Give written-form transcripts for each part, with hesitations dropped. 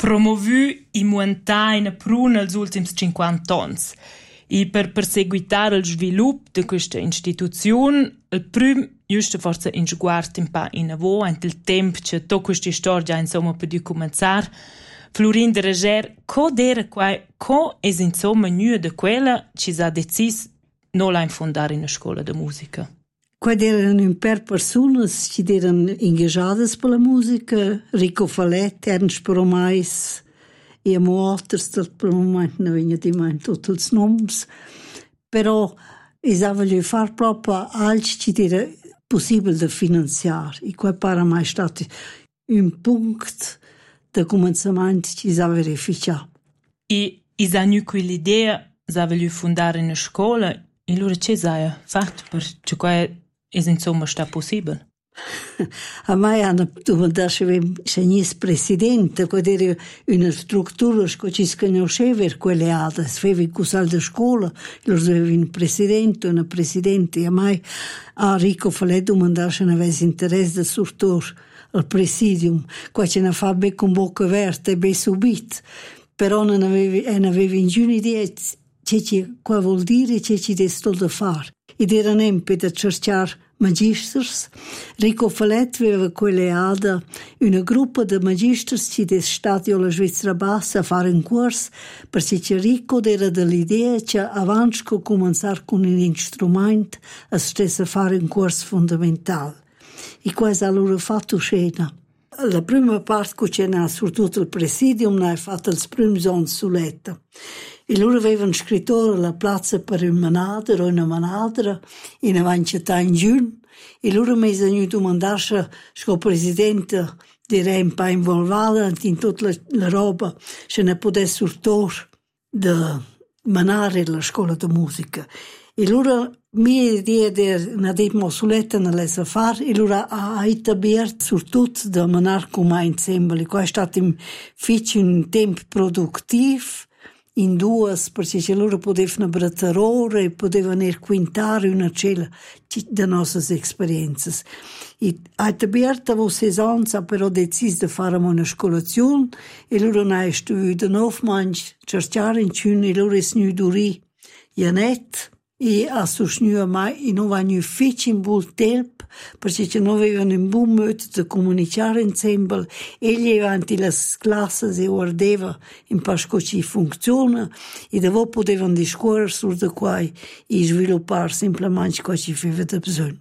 promovu i muentai in pruna els ultims 50 ans. E per perseguitare il sviluppo di questa istituzione, il primo, giusto forse in sguardo un po' in avò, in il tempo che tutta questa storia insomma può cominciare, Florin de Reger, co è insomma nuova di quella che si ha deciso non la fondare in una scuola di musica? Quando erano un per persone che erano ingaggiate per la musica, Rico Fallet, Ernst Bromais e altri, per il momento non vengono di mente tutti i nomi, però vogliono fare proprio altro che era possibile da finanziare. E questo per me è stato un punto di cominciamento che si ha verificato. E si hanno quell'idea, si vogliono fondare una scuola, e allora che si ha fatto perché questo è insomma sta possibile? A me hanno domandato se io presidente, quando era una struttura che si conosceva, quelle altre, si aveva in cusal da scuola, loro avevano un presidente, una presidente, e a me a Rico Fallet domandato se ne avesse interesse del struttura al presidium, qua ce ne fa ben con bocca aperta e ben subito, però non aveva nessuna idea che vuol dire e che ci deve da fare. Ed era nempe da cercare magisters. Rico Fallet aveva colleata una gruppo di magisters che è stato alla Svizzera Bassa a fare un corso, perché Rico era dell'idea che avanti di cominciare con un strumento stesse a fare un corso fondamentale. E questo allora fatto scena. La prima parte che c'era soprattutto il presidium l'ha fatta il primo anni Suletta. E loro avevano un scrittore alla piazza per una manadra, in avanti in giugno, e loro mi hanno domandato se il presidente era un po' involvato in tutta la roba, se ne potesse sortore di manare la scuola di musica. E loro mia idea di una Suletta non la sa fare, e loro ha aperto soprattutto da manare con me insieme. E questo è stato un tempo produttivo, in due, perché loro potevano abbracciare ore e potevano quintare una cella delle nostre esperienze. E a Taberta, avevo 6 anni, ha però deciso di fare una scolazione, e loro hanno studiato 9 anni, cercare in Cune, e loro sono venuti Janet, e a sostenuto a me, e non hanno fatto un buon tempo, perché non avevano un buon modo di comunicare insieme. Egli avanti le classi e guardava in pasco ci funziona, e dopo potevano discorrere su di qua e sviluppare semplicemente quello che aveva bisogno.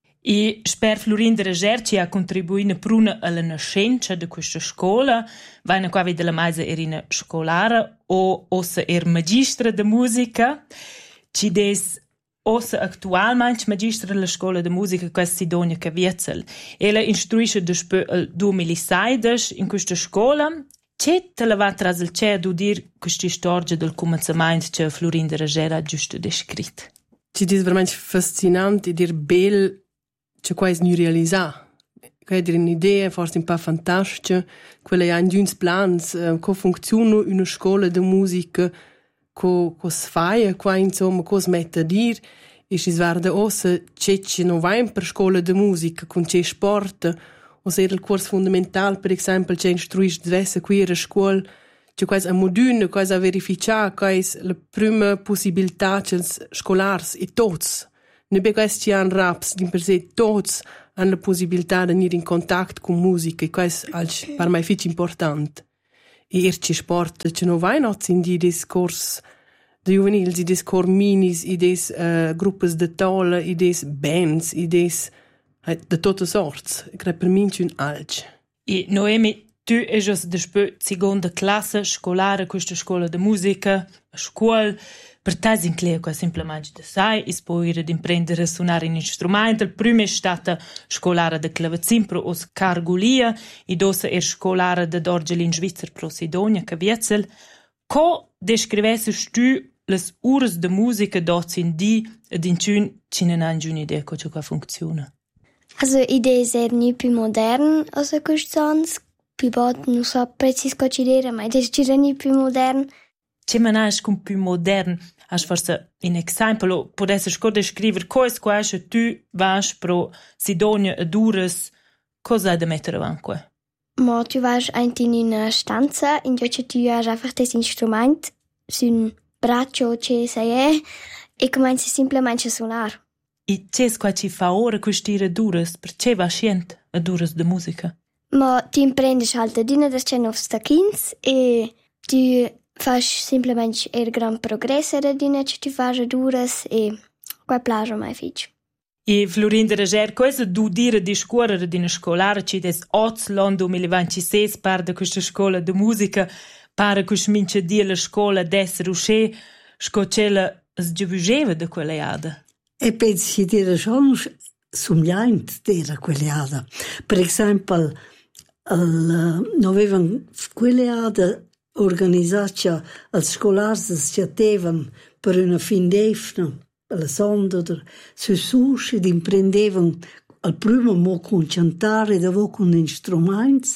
E per Florin de Reger ci ha contribuito prima alla nascenza di questa scuola, vai qua vedere la maisa era scolare o se era magistra di musica. Ci des ossa attualmente magistra della scuola di musica che Sidonia Caviezel. Ella istruisce dopo il 2016 in questa scuola. Che te la va tras il cielo a dire questa storia del cominciamento che Florin de Reger ha giusto descritto? Ci è veramente fascinante e dir bel che questo non realizza. Che è un'idea forse un po' fantastica, quella ha in giuns plans, come funziona una scuola di musica, co si fa, qua insomma, co si mette a dire, e si guarda o se c'è non va per scuola di musica, con c'è sport, o se il corso fondamentale, per esempio, c'è istruisce diverse qui a scuola, c'è quasi a moduna, quasi a verificare, quasi la prima possibilità che i scolari e tutti, non è questi hanno raps, di per sé tutti hanno la possibilità di venire in contatto con musica, e questo è per me molto importante. E erci sport che non vai not in die discorsi de juvenils, i discors minis, i des gruppi de tolle, i des bands, i des de tutte sorts. Ik credo per me un alc. E Noemi, tu è già dopo seconda classe scolare questa scuola di musica, a scuola. Per te è incleo semplicemente da sai, e poi di imprendere a suonare un strumento. Il primo è stata scolare di clavecin pro os Cargulia, e dopo è scolare di Dorgel in Svizzera pro Sidonia Caviezel. Co descrivessi tu le ore di musica dozzi in di ed in cun ci non hai nessuna idea come funziona? Also, idee sehr nie più modern als quest'anno, più volte non so preciso cosa ci dire, ma idee ci nie più modern. C'è manais con più modern, has forse un esempio, potessi sco descrivere cosa tu vas pro Sidonia ed ures, cosa hai da mettere avanti? Ma tu vas in una stanza in cui tu hai einfach das Instrument sul braccio che sei e cominci semplicemente a suonare. E c'è qua ci fa ora queste duras, perché va scient a duras de musica? Ma tu imprendi halt d'una das cenovs stachins e tu fai semplicemente il gran progresso d'una che tu fai a duras e qua plagia mai fitch. E Florinda Reger, cosa du dire di scuola di una scolare ci des oz l'anno 2026 par da questa scuola di musica para che smince di la scuola d'essere uscì scocella sgiovugeva da quella iada? E pensi che era schon somigliante era quella iada. Per esempio, non avevano quella iada organizzata als scolars si attevano per una fin d'efna alla sonda su sushi ed imprendevano al primo mo con cantare dopo con strumenti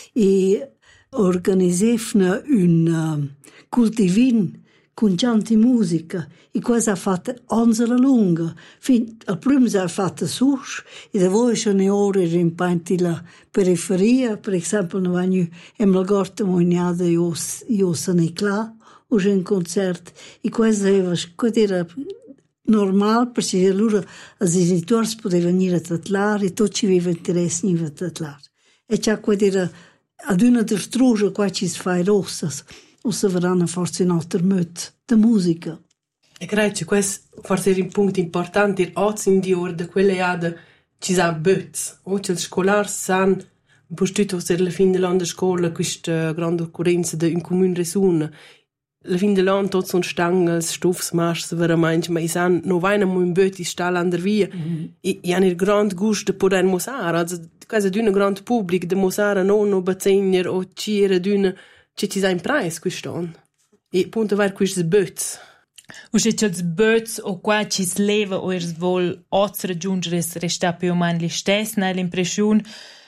e organizzavano un cultivin con canti musica e questo ha fatto anni lunga al primo si è fatto sushi e dopo sono ore in panti la periferia per esempio non vanno in gorta mognata io sono qua o c'è un concerto e questo era normal, perché allora i genitori potevano venire a tratlare e tutti avevano interesse in a tratlare. E c'è quella ad una delle strade qua ci si fa rossa, o se verranno forse in altro modo di musica. E credo che questo forse era un punto importante, oggi in di ora di quelle iade ci sono böts. Oggi i scolari sanno, postuto alla fine dell'anno scuola, questa grande occorrenza di un comune resuna. La fin dell'anno tutti sono stangels, stoffsmarsch, veramente, ma i sanno, non vanno in böti stare an der via. E hanno il grande gusto di poter mosare. Also, quasi di un grande pubblico di mosare non o bazzegner o c'era di una che ci sa in preis quest'anno. E appunto var questi böts. O se c'è il böts o qua ci si leva o vuol oz raggiungere resta più o meno li stessi, l'impressione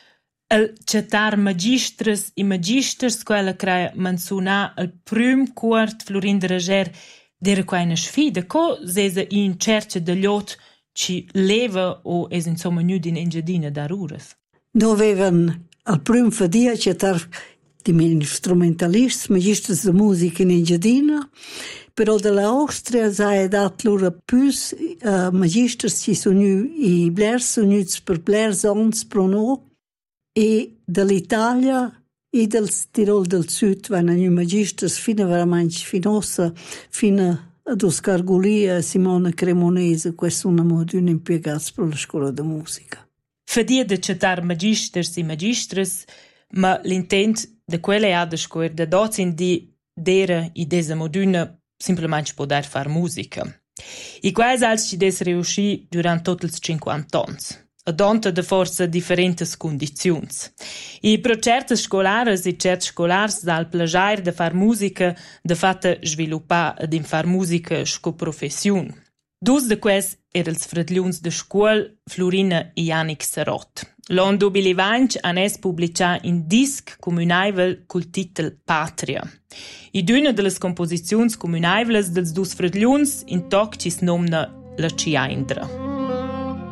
al cettar magistras e magisters quella crea menziona al prim quart Florinda Reger d'era qua una sfida co sesa in cerca degli ot ci leva o es insomma gnudi in engiadina da ruras. Dovevano al prim fadia cettar di strumentalisti, magisters di musica in engiadina, però dalla Austria si è dato loro più magisters ci sono i blers sono per blers ons prono e dall'Italia e dal Tirol del Sud vanno i magisters fino veramente fino ad Oscar Gulia e Simone Cremonese, questo sono un impiegato per la scuola di musica. Fadia de cettar magisters e magistres, ma l'intent de quelle ha de scuola da dozin di dera i desa moduna semplicemente poter far musica. E quais als ci des riuscì durant tot ils 50 ans. Adonta de forza differentes condizions. E pro certes scolares e certs scolars dal plagiar de far musica de fatta sviluppar ed in far musica sco profession. Dus de quels erels fratgliuns de scuol Florina e Yannick Sarot. L'an 2020 han es publicar in disc comunaivel col titel Patria. E d'una de las composiziuns comunaivlas dels dus fratgliuns in toc cis nomna La Ciaindra.